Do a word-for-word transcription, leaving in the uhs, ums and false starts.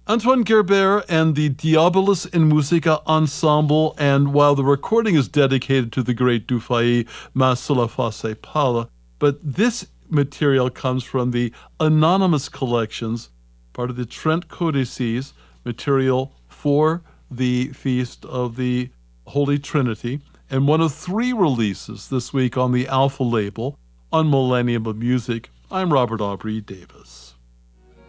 Antoine Gerber and the Diabolus in Musica Ensemble, and while the recording is dedicated to the great Dufay, Ma sulla face palla, but this material comes from the Anonymous Collections, part of the Trent Codices, material for the Feast of the Holy Trinity, and one of three releases this week on the Alpha label on Millennium of Music. I'm Robert Aubrey Davis.